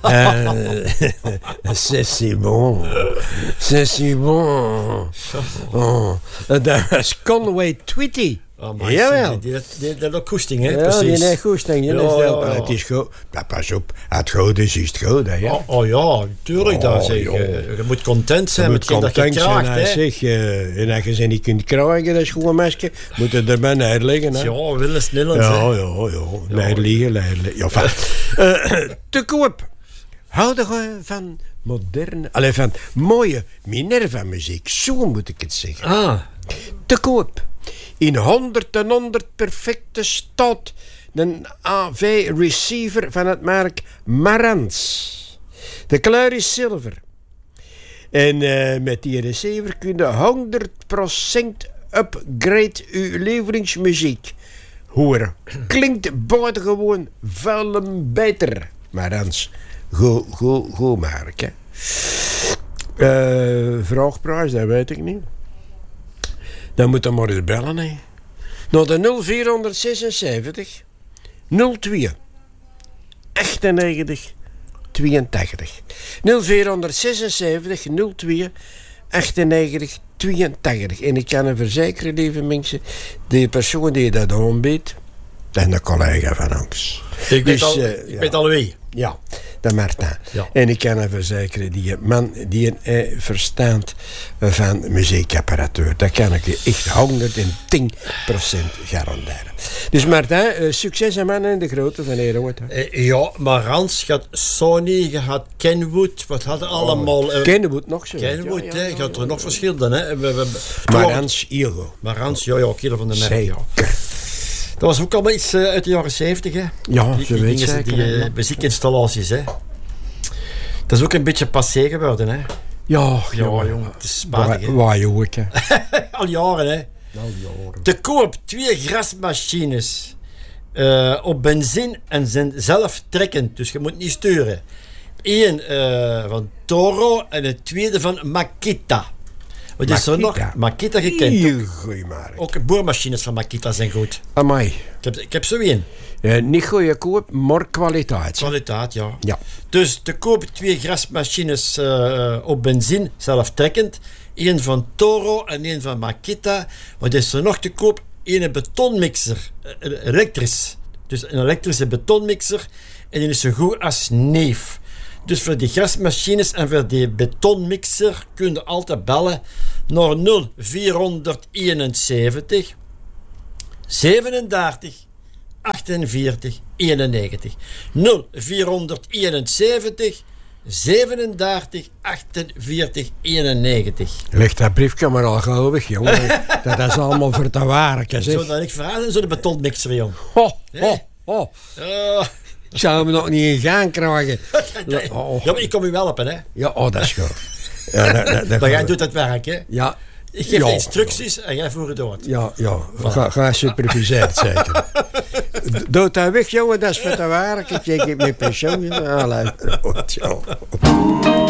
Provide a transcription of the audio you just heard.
C'est bon. C'est bon. Oh. Dat was Conway Twitty. Jawel. Die ook goesting, hè? Ja, precies. die heeft goesting. Het is goed. Pas op, het goed is het goed. Hè, ja. Oh ja, tuurlijk. Dat zeg. Je moet content zijn met hetgeen dat je krijgt. En als je ze niet kunt krijgen, dat is gewoon een mesje, moet je erbij neerleggen. Hè. Ja, willen snel. Ja. Neerliggen. Ja, te koop. Houden we van moderne... Alleen van mooie Minerva-muziek. Zo moet ik het zeggen. Te koop. In 100 perfecte staat een AV-receiver van het merk Marantz. De kleur is zilver. En met die receiver kun je 100% upgrade uw lievelingsmuziek horen. Klinkt buitengewoon veel beter. Marantz, goed merk, hè. Vraagprijs, dat weet ik niet. Dan moet je maar eens bellen, hè. Naar de 0476 02 98 82. 0476 02 98 82. En ik kan u verzekeren, lieve mensen, die persoon die dat aanbiedt, dat is een collega van ons. Ik weet al wie. Ja, de Martin. Ja. En ik kan u verzekeren, die man die een verstand van muziekapparatuur. Dat kan ik je echt 110% garanderen. Dus Martin, succes aan man in de grote van Heerhout. Ja, maar Hans gaat Sony, je had Kenwood, wat hadden allemaal... Kenwood nog zo. Kenwood, ja, je had er nog verschillen, hè. Marantz, Ego. Marantz, ja, Kilo van de Merk, ja. Dat was ook allemaal iets uit de jaren 70, hè? Ja, zo weet je. Die muziekinstallaties, hè? Dat is ook een beetje passé geworden, hè? Ja, jongen. Het is spannend, hè? Waar, jongen. Al jaren, hè? Te koop 2 grasmachines op benzine en zijn zelftrekkend. Dus je moet niet sturen. 1 van Toro en de tweede van Makita. Wat is er nog? Makita gekend. Ook boormachines van Makita zijn goed. Amai. Ik heb zo één. Niet goede koop, maar kwaliteit. Kwaliteit, ja. Dus te koop 2 grasmachines op benzine, zelftrekkend. 1 van Toro en 1 van Makita. Wat is er nog te koop? 1 betonmixer, elektrisch. Dus een elektrische betonmixer. En die is zo goed als neef. Dus voor die grasmachines en voor die betonmixer kun je altijd bellen naar 0471 37 48 91. 0471 37 48 91. Leg dat briefje maar al gauw weg, jongen. Dat is allemaal voor te werken, zeg. Zo dat ik verhaal, zo de betonmixer, jong. Ik zou hem nog niet in gaan krijgen. Ja, maar ik kom u wel helpen, hè. Ja, dat is goed. Maar jij doet het werk, hè. Ja. Ik geef de instructies en jij voert het door. Ja. Ga superviseerd, zeker. Doe dat weg, jongen, dat is voor te werken. Ik heb mijn pensioen.